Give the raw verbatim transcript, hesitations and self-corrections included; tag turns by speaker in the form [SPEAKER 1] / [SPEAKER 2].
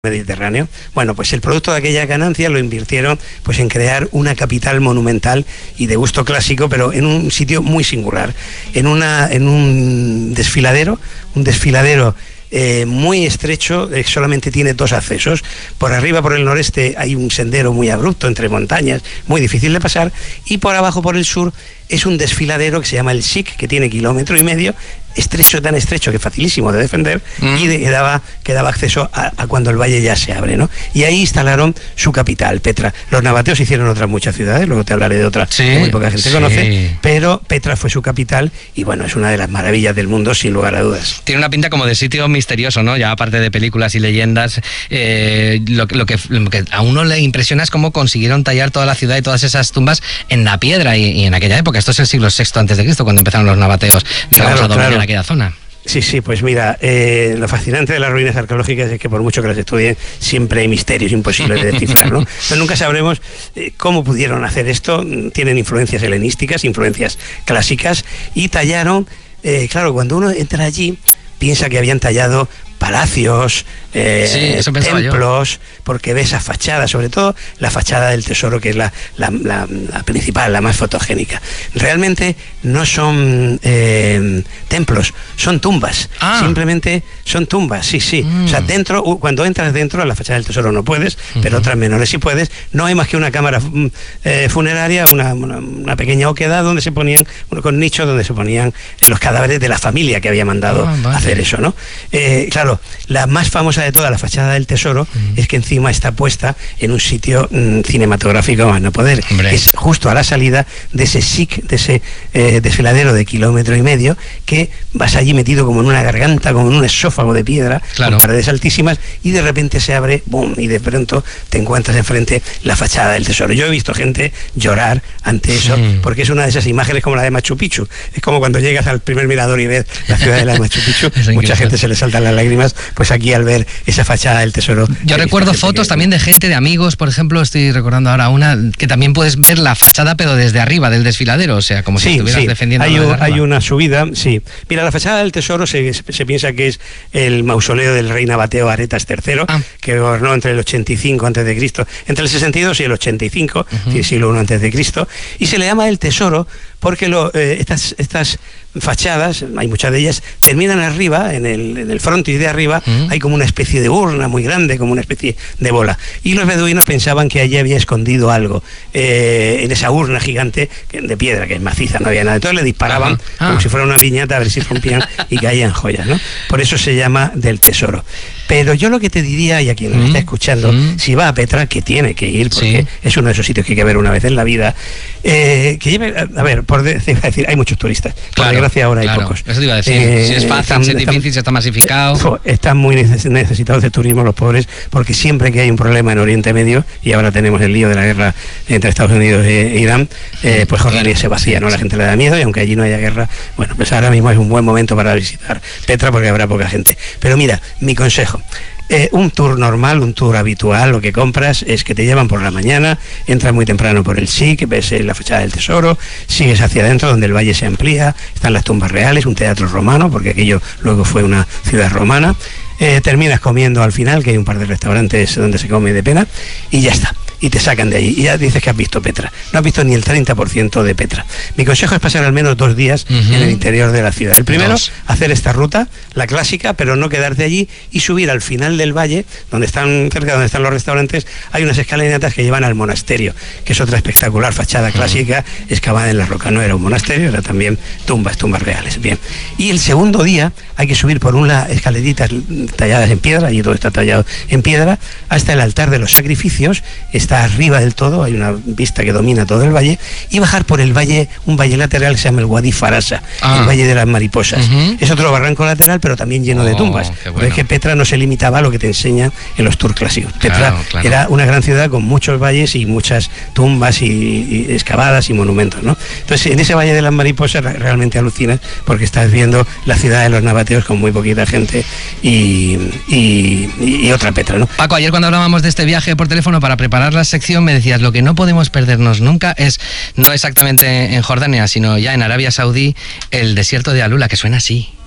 [SPEAKER 1] Mediterráneo. Bueno, pues el producto de aquella ganancia lo invirtieron pues en crear una capital monumental y de gusto clásico, pero en un sitio muy singular, en una en un desfiladero, un desfiladero Eh, muy estrecho, eh, solamente tiene dos accesos. Por arriba, por el noreste, hay un sendero muy abrupto entre montañas, muy difícil de pasar, y por abajo, por el sur, es un desfiladero que se llama el S I C, que tiene kilómetro y medio, estrecho, tan estrecho que facilísimo de defender, mm. y de, que, daba, que daba acceso a, a cuando el valle ya se abre, ¿no? Y ahí instalaron su capital, Petra. Los nabateos hicieron otras muchas ciudades, luego te hablaré de otras sí, que muy poca gente sí. conoce, pero Petra fue su capital y bueno, es una de las maravillas del mundo, sin lugar a dudas.
[SPEAKER 2] Tiene una pinta como de sitio misterioso, ¿no? Ya aparte de películas y leyendas, eh, lo, lo, que, lo que a uno le impresiona es cómo consiguieron tallar toda la ciudad y todas esas tumbas en la piedra, y, y en aquella época, esto es el siglo sexto antes de Cristo, cuando empezaron los nabateos, digamos, claro, a dominar claro. aquella zona.
[SPEAKER 1] Sí, sí, pues mira, eh, lo fascinante de las ruinas arqueológicas es que por mucho que las estudien, siempre hay misterios imposibles de descifrar, ¿no? Pero nunca sabremos eh, cómo pudieron hacer esto. Tienen influencias helenísticas, influencias clásicas, y tallaron, eh, claro, cuando uno entra allí, piensa que habían tallado palacios, eh, sí, templos, porque ve esa fachada, sobre todo la fachada del tesoro, que es la, la, la, la principal, la más fotogénica. Realmente no son eh, templos, son tumbas, ah. simplemente son tumbas, sí, sí. Mm. O sea, dentro, cuando entras dentro, a la fachada del tesoro no puedes, uh-huh. pero otras menores sí puedes. No hay más que una cámara eh, funeraria, una, una, una pequeña oquedad donde se ponían, con nichos donde se ponían los cadáveres de la familia que había mandado ah, vale. hacer eso, ¿no? Eh, claro, la más famosa de toda, la fachada del tesoro, mm. es que encima está puesta en un sitio mm, cinematográfico más no poder. Hombre. Es justo a la salida de ese S I C, de ese eh, desfiladero de kilómetro y medio, que vas allí metido como en una garganta, como en un esófago de piedra, claro. con paredes altísimas, y de repente se abre, boom, y de pronto te encuentras enfrente la fachada del tesoro. Yo he visto gente llorar ante eso, mm. porque es una de esas imágenes como la de Machu Picchu. Es como cuando llegas al primer mirador y ves la ciudad de la Machu Picchu, mucha gente se le saltan las lágrimas, pues aquí al ver esa fachada del tesoro.
[SPEAKER 2] Yo recuerdo fotos que... también de gente, de amigos, por ejemplo, estoy recordando ahora una, que también puedes ver la fachada, pero desde arriba del desfiladero, o sea, como si sí, estuvieras
[SPEAKER 1] sí.
[SPEAKER 2] defendiendo.
[SPEAKER 1] Hay, un, hay una subida, sí. Mira, la fachada del tesoro se, se piensa que es el mausoleo del rey nabateo Aretas tercero, ah. que gobernó entre el ochenta y cinco antes de Cristo, entre el sesenta y dos y el ochenta y cinco, uh-huh. el siglo primero antes de Cristo, y se le llama el tesoro porque lo, eh, estas, estas fachadas, hay muchas de ellas, terminan arriba, en el, en el frontis de arriba, mm. hay como una especie de urna muy grande, como una especie de bola. Y los beduinos pensaban que allí había escondido algo, eh, en esa urna gigante de piedra, que es maciza, no había nada. Entonces le disparaban ah. como si fuera una piñata a ver si rompían y caían joyas, ¿no? Por eso se llama del tesoro. Pero yo lo que te diría, y a quien mm. me está escuchando, mm. si va a Petra, que tiene que ir, porque sí. es uno de esos sitios que hay que ver una vez en la vida, eh, que lleve, a ver, por decir, decir, hay muchos turistas, claro, por desgracia ahora claro, hay pocos.
[SPEAKER 2] Eso te iba a decir, eh, si es fácil, están, si es difícil, están, si está masificado.
[SPEAKER 1] Están muy necesitados de turismo los pobres, porque siempre que hay un problema en Oriente Medio, y ahora tenemos el lío de la guerra entre Estados Unidos e Irán, eh, pues Jordania se vacía, ¿no? La gente le da miedo, y aunque allí no haya guerra, bueno, pues ahora mismo es un buen momento para visitar Petra, porque habrá poca gente. Pero mira, mi consejo, Eh, un tour normal, un tour habitual, lo que compras es que te llevan por la mañana, entras muy temprano por el S I C, ves eh, la fachada del tesoro, sigues hacia adentro donde el valle se amplía, están las tumbas reales, un teatro romano, porque aquello luego fue una ciudad romana, eh, terminas comiendo al final, que hay un par de restaurantes donde se come de pena, y ya está. Y te sacan de ahí, y ya dices que has visto Petra. No has visto ni el treinta por ciento de Petra. Mi consejo es pasar al menos dos días uh-huh. en el interior de la ciudad. El primero, dos. hacer esta ruta, la clásica, pero no quedarte allí, y subir al final del valle, donde están, cerca de donde están los restaurantes, hay unas escalinatas que llevan al monasterio, que es otra espectacular fachada clásica, uh-huh. excavada en la roca. No era un monasterio, era también tumbas, tumbas reales. Bien. Y el segundo día hay que subir por unas escaleritas talladas en piedra, y todo está tallado en piedra, hasta el altar de los sacrificios. Está arriba del todo, hay una vista que domina todo el valle, y bajar por el valle, un valle lateral que se llama el Wadi Farasa, ah. el valle de las mariposas. Uh-huh. Es otro barranco lateral, pero también lleno oh, de tumbas. Bueno. Porque es que Petra no se limitaba a lo que te enseñan en los tours clásicos. Petra claro, claro. era una gran ciudad con muchos valles y muchas tumbas y, y excavadas y monumentos, ¿no? Entonces, en ese valle de las mariposas realmente alucinas, porque estás viendo la ciudad de los nabateos con muy poquita gente y, y, y otra Petra, ¿no?
[SPEAKER 2] Paco, ayer cuando hablábamos de este viaje por teléfono para preparar la sección, me decías, lo que no podemos perdernos nunca es, no exactamente en Jordania, sino ya en Arabia Saudí, el desierto de Alula, que suena así.